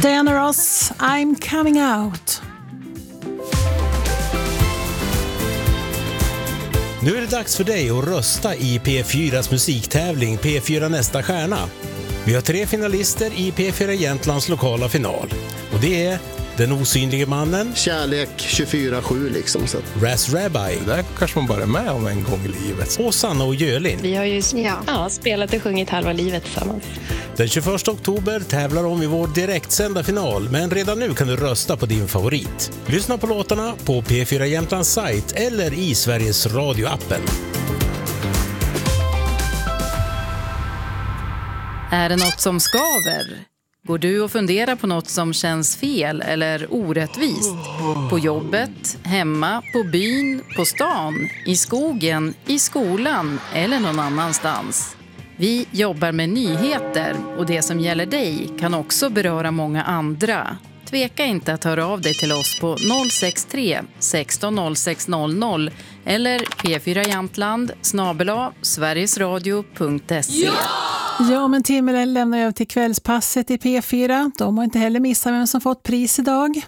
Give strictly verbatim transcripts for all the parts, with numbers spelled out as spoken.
Diana Ross, I'm coming out. Nu är det dags för dig att rösta i P fyras musiktävling P fyra nästa stjärna. Vi har tre finalister i P fyra Jämtlands lokala final. Och det är Den osynlige mannen, Kärlek tjugofyra sju liksom. Så. Ras Rabbi. Det där kanske man bara är med om en gång i livet. Och Sanna och Jölin. Vi har ju ja. Ja, spelat och sjungit halva livet tillsammans. Den tjugoförsta oktober tävlar de i vår direktsända final, men redan nu kan du rösta på din favorit. Lyssna på låtarna på P fyra Jämtlands sajt eller i Sveriges Radio-appen. Är det något som skaver? Går du och funderar på något som känns fel eller orättvist? På jobbet, hemma, på byn, på stan, i skogen, i skolan eller någon annanstans? Vi jobbar med nyheter och det som gäller dig kan också beröra många andra. Tveka inte att höra av dig till oss på noll sex tre sexton noll sex noll noll eller p fyra Jämtland snabel-a sverigesradio punkt se. Ja! Ja, men Timmel lämnar över till kvällspasset i P fyra. De har inte heller missat vem som fått pris idag.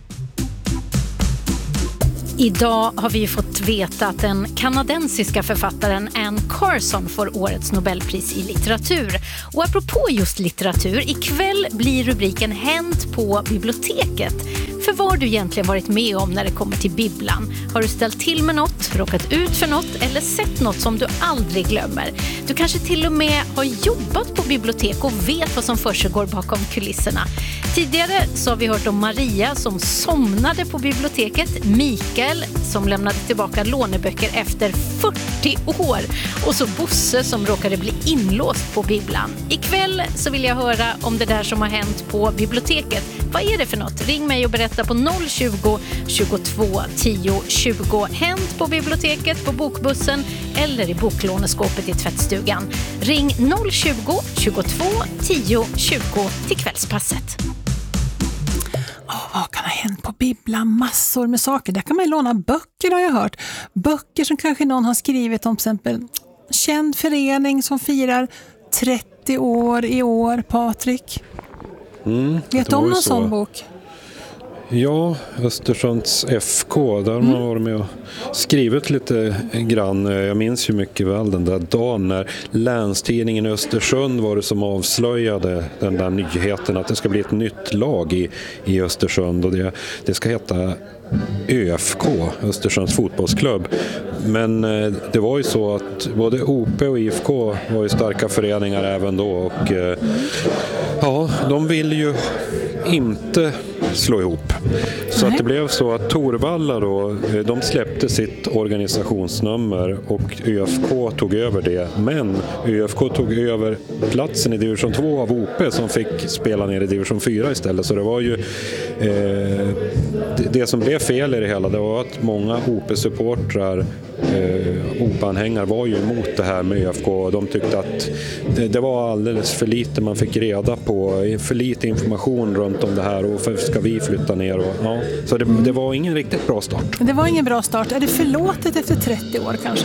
Idag har vi fått veta att den kanadensiska författaren Anne Carson får årets Nobelpris i litteratur. Och apropå just litteratur, ikväll blir rubriken Hänt på biblioteket. För vad har du egentligen varit med om när det kommer till bibblan? Har du ställt till med något, råkat ut för något eller sett något som du aldrig glömmer? Du kanske till och med har jobbat på bibliotek och vet vad som försiggår bakom kulisserna. Tidigare så har vi hört om Maria som somnade på biblioteket, Mikael som lämnade tillbaka låneböcker efter fyrtio år och så Bosse som råkade bli inlåst på bibblan. Ikväll så vill jag höra om det där som har hänt på biblioteket. Vad är det för något? Ring mig och berätta på noll tjugo tjugotvå tio tjugo. Hänt på biblioteket, på bokbussen eller i boklåneskåpet i tvättstugan. Ring noll tjugo tjugotvå tio tjugo till kvällspasset. Oh, vad kan ha hänt på bibblan? Massor med saker. Där kan man ju låna böcker, har jag hört. Böcker som kanske någon har skrivit om, till exempel känd förening som firar trettio år i år, Patrik. Mm, Vet du om någon sån bok? Ja, Östersunds F K, där har man varit med och skrivit lite grann. Jag minns ju mycket väl den där dagen när Länstidningen i Östersund var det som avslöjade den där nyheten att det ska bli ett nytt lag i, i Östersund och det, det ska heta ÖFK, Östersunds fotbollsklubb. Men eh, det var ju så att både O P och I F K var ju starka föreningar även då och eh, ja, de ville ju inte slå ihop. Så att det blev så att Torvalla då, de släppte sitt organisationsnummer och ÖFK tog över det. Men ÖFK tog över platsen i division två av O P som fick spela ner i division fyra istället. Så det var ju eh, det, det som blev fel i det hela, det var att många O P-supportrar eh, O P-anhängare var ju emot det här med ÖFK. De tyckte att det, det var alldeles för lite man fick reda på, för lite information runt om det här och för ska vi flytta ner och, ja. Så det, det var ingen riktigt bra start. Det var ingen bra start. Är det förlåtet efter trettio år kanske?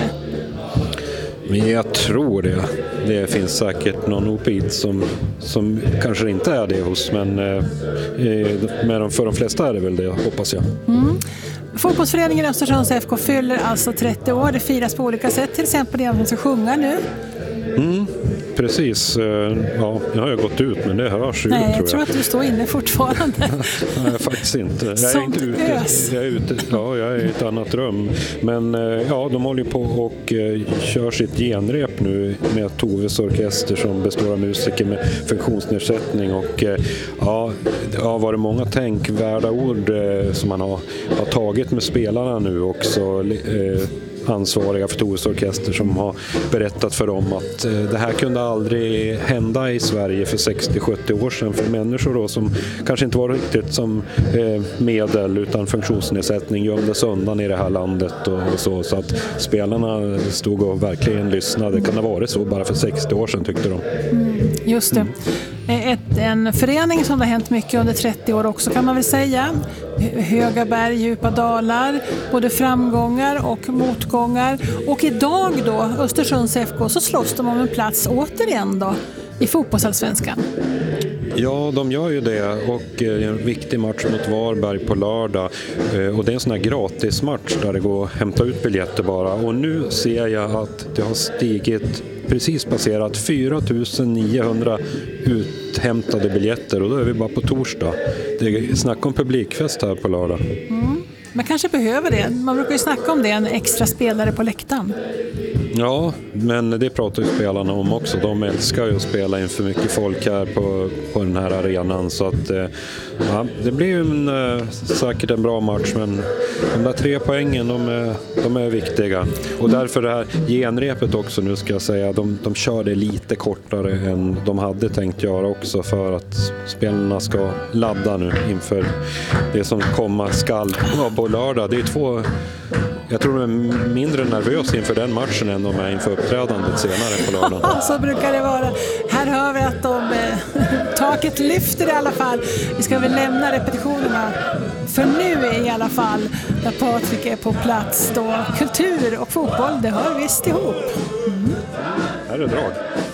Men jag tror det. Det finns säkert någon opid som, som kanske inte är det hos, men eh, men för de flesta är det väl det, hoppas jag. Mm. Fotbollsföreningen Östersunds F K fyller alltså trettio år. Det firas på olika sätt, till exempel det man ska sjunga nu. Mm, precis. Ja, jag har ju gått ut, men det hörs ju. Nej, jag tror jag. tror att du står inne fortfarande. Nej, faktiskt inte. Jag är inte ute. Jag är ute. Ja, jag är i ett annat rum. Men ja, de håller på och kör sitt genrep nu med Toves orkester som består av musiker med funktionsnedsättning och ja, det har varit många tänkvärda ord som man har, har tagit med spelarna nu också. Ansvariga för Toves orkester som har berättat för dem att eh, det här kunde aldrig hända i Sverige för sextio till sjuttio år sedan för människor då som kanske inte var riktigt som eh, medel utan funktionsnedsättning gömdes undan i det här landet och, och så, så att spelarna stod och verkligen lyssnade. Det kan ha varit så bara för sextio år sedan, tyckte de. Mm, just det. Ett, en förening som det har hänt mycket under trettio år också, kan man väl säga. Höga berg, djupa dalar, både framgångar och motgångar. Och idag då, Östersunds F K, så slåss de om en plats återigen då i fotbollsallsvenskan. Ja, de gör ju det och en viktig match mot Varberg på lördag och det är en sån här gratismatch där det går att hämta ut biljetter bara och nu ser jag att det har stigit precis passerat fyra tusen niohundra uthämtade biljetter och då är vi bara på torsdag. Det är snack om publikfest här på lördag. Mm. Man kanske behöver det. Man brukar ju snacka om det, en extra spelare på läktaren. Ja, men det pratar ju spelarna om också. De älskar ju att spela inför mycket folk här på, på den här arenan. Så att, ja, det blir ju en, säkert en bra match, men de där tre poängen, de är, de är viktiga. Och därför det här genrepet också, nu ska jag säga, de, de kör det lite kortare än de hade tänkt göra också för att spelarna ska ladda nu inför det som komma skall på lördag. Det är två... Jag tror de är mindre nervösa inför den matchen än de är inför uppträdandet senare på lördagen. Så brukar det vara. Här hör vi att de, eh, taket lyfter i alla fall. Vi ska väl lämna repetitionerna för nu i alla fall. Där Patrik är på plats då. Kultur och fotboll, det hör visst ihop. Mm. Här är drag.